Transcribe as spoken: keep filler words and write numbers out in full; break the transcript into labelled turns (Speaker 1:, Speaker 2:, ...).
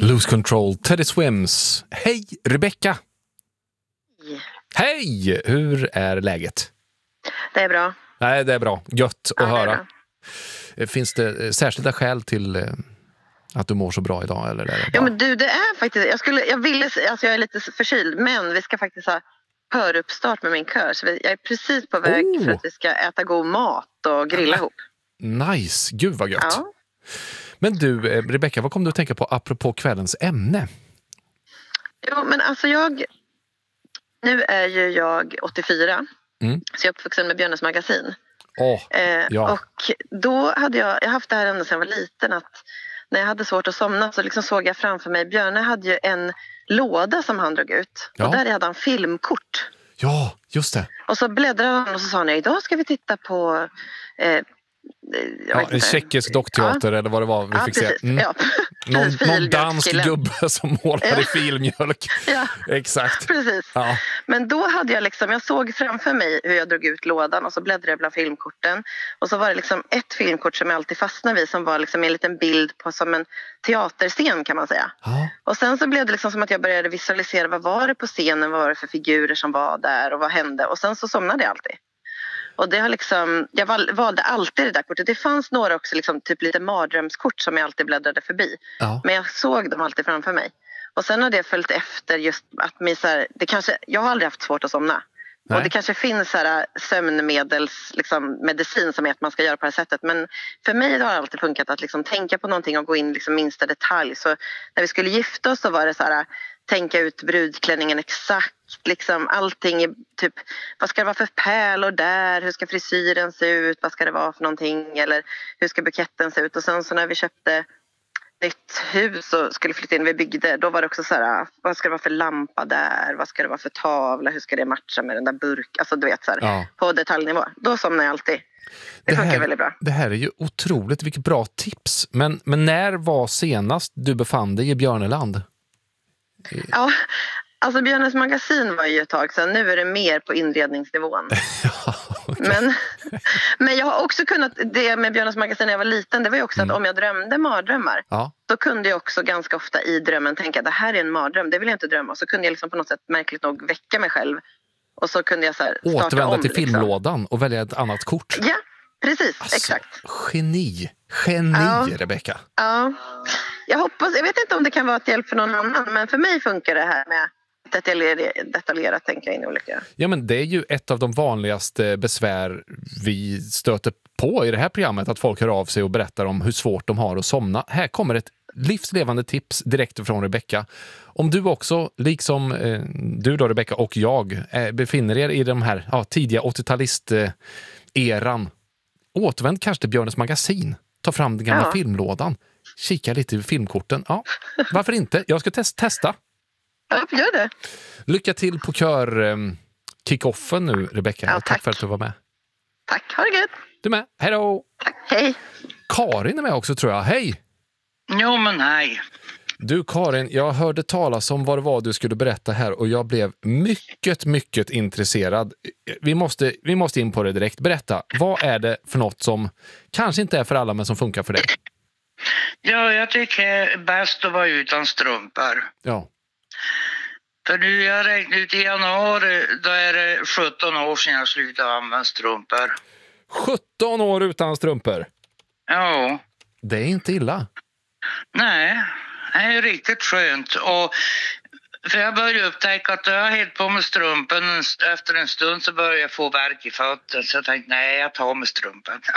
Speaker 1: Lose Control, Teddy Swims. Hej, Rebecca!
Speaker 2: Hej.
Speaker 1: Hej! Hur är läget?
Speaker 2: Det är bra.
Speaker 1: Nej, det är bra. Gött att
Speaker 2: Ja, det är
Speaker 1: höra.
Speaker 2: bra.
Speaker 1: Finns det särskilda skäl till eh, att du mår så bra idag? Eller är det bara...
Speaker 2: Ja, men du, det är faktiskt... Jag, skulle, jag, ville, alltså jag är lite förkyld, men vi ska faktiskt ha höruppstart med min kör. Så vi, jag är precis på väg
Speaker 1: Oh.
Speaker 2: för att vi ska äta god mat och grilla ihop.
Speaker 1: Nice, gud vad gött.
Speaker 2: Ja.
Speaker 1: Men du, eh, Rebecca, vad kom du att tänka på apropå kvällens ämne?
Speaker 2: Jo, men alltså jag... Nu är ju jag åttiofyra,
Speaker 1: Mm.
Speaker 2: så jag är uppvuxen med Björnes magasin.
Speaker 1: Åh,
Speaker 2: Eh,
Speaker 1: ja.
Speaker 2: Och då hade jag, jag har haft det här ända sedan jag var liten, att när jag hade svårt att somna så liksom såg jag framför mig, Björne hade ju en låda som han drog ut.
Speaker 1: Ja.
Speaker 2: Och där hade han filmkort.
Speaker 1: Ja, just det.
Speaker 2: Och så bläddrade han och så sa han, idag ska vi titta på... Eh, jag
Speaker 1: Ja,
Speaker 2: vet
Speaker 1: en
Speaker 2: inte.
Speaker 1: tjeckisk dockteater eller vad det var vi
Speaker 2: Ja,
Speaker 1: fick se.
Speaker 2: precis.
Speaker 1: Mm.
Speaker 2: Ja.
Speaker 1: Någon,
Speaker 2: Precis,
Speaker 1: någon dansk
Speaker 2: filmjölkskillen.
Speaker 1: gubbe som målade
Speaker 2: Ja.
Speaker 1: i filmjölk.
Speaker 2: Ja,
Speaker 1: Exakt.
Speaker 2: precis.
Speaker 1: Ja.
Speaker 2: Men då hade jag liksom, jag såg framför mig hur jag drog ut lådan och så bläddrade jag bland filmkorten. Och så var det liksom ett filmkort som jag alltid fastnade vid, som var liksom en liten bild på som en teaterscen, kan man säga.
Speaker 1: Ja.
Speaker 2: Och sen så blev det liksom som att jag började visualisera, vad var det på scenen, vad var det för figurer som var där och vad hände. Och sen så somnade jag alltid. Och det har liksom, jag val, valde alltid det där kortet. Det fanns några också, liksom, typ lite mardrömskort som jag alltid bläddrade förbi.
Speaker 1: Ja.
Speaker 2: Men jag såg dem alltid framför mig. Och sen har det följt efter just att mig så här, det kanske, jag har aldrig haft svårt att somna.
Speaker 1: Nej.
Speaker 2: Och det kanske finns så här sömnmedels, liksom, medicin som är att man ska göra på det här sättet. Men för mig har det alltid funkat att liksom tänka på någonting och gå in liksom minsta detalj. Så när vi skulle gifta oss så var det så här, tänka ut brudklänningen exakt. Liksom allting, är typ, vad ska det vara för pärlor där? Hur ska frisyren se ut? Vad ska det vara för någonting? Eller hur ska buketten se ut? Och sen så när vi köpte nytt hus och skulle flytta in, vi byggde, då var det också så här, vad ska det vara för lampa där? Vad ska det vara för tavla? Hur ska det matcha med den där burk? Alltså du vet så här,
Speaker 1: Ja.
Speaker 2: på detaljnivå. Då somnar jag alltid. Det,
Speaker 1: Det
Speaker 2: funkar
Speaker 1: här,
Speaker 2: väldigt bra.
Speaker 1: det här är ju otroligt, vilket bra tips. Men, men när var senast du befann dig i Björneland?
Speaker 2: Ja, alltså Björnes magasin var ju ett tag sedan. Nu är det mer på inredningsnivån.
Speaker 1: Ja, okay.
Speaker 2: Men, men jag har också kunnat, det med Björnes magasin när jag var liten, det var ju också
Speaker 1: Mm.
Speaker 2: att om jag drömde mardrömmar,
Speaker 1: Ja.
Speaker 2: då kunde jag också ganska ofta i drömmen tänka att det här är en mardröm, det vill jag inte drömma. Så kunde jag liksom på något sätt märkligt nog väcka mig själv. Och så kunde jag så här starta
Speaker 1: Återvända
Speaker 2: om,
Speaker 1: till
Speaker 2: liksom.
Speaker 1: filmlådan och välja ett annat kort.
Speaker 2: Ja, precis,
Speaker 1: Alltså,
Speaker 2: exakt.
Speaker 1: Geni. Geni,
Speaker 2: Ja.
Speaker 1: Rebecca.
Speaker 2: Ja, jag hoppas, jag vet inte om det kan vara till hjälp för någon annan, men för mig funkar det här med detaljerat, detaljerat tänka in i olika.
Speaker 1: Ja, men det är ju ett av de vanligaste besvär vi stöter på i det här programmet, att folk hör av sig och berättar om hur svårt de har att somna. Här kommer ett livslevande tips direkt från Rebecca. Om du också, liksom eh, du då Rebecca och jag, eh, befinner er i de här ja, tidiga åttiotalist-eran, eh, återvänd kanske till Björnes magasin. Ta fram den gamla
Speaker 2: Ja.
Speaker 1: filmlådan. Kika lite i filmkorten. Ja, varför inte? Jag ska test- testa.
Speaker 2: Ja, gör det.
Speaker 1: Lycka till på kör eh, kick-offen nu, Rebecca.
Speaker 2: Ja,
Speaker 1: tack.
Speaker 2: tack.
Speaker 1: för att du var med.
Speaker 2: Tack, ha det gött.
Speaker 1: Du med. Hej då!
Speaker 2: Tack, hej.
Speaker 1: Karin är med också, tror jag. Hej!
Speaker 3: Jo, men hej.
Speaker 1: Du Karin, jag hörde talas om vad det var du skulle berätta här och jag blev mycket, mycket intresserad. Vi måste, vi måste in på det direkt. Berätta, vad är det för något som kanske inte är för alla men som funkar för dig?
Speaker 3: Ja, jag tycker det är bäst att vara utan strumpor.
Speaker 1: Ja.
Speaker 3: För nu jag räknat ut i januari, då är det sjutton år sedan jag slutade använda strumpor.
Speaker 1: sjutton år utan strumpor.
Speaker 3: Ja,
Speaker 1: Det är inte illa.
Speaker 3: nej, det är riktigt skönt. Och för jag började upptäcka att jag har helt på med strumpen, efter en stund så började jag få värk i fötter. Så jag tänkte, nej, jag tar med strumpen.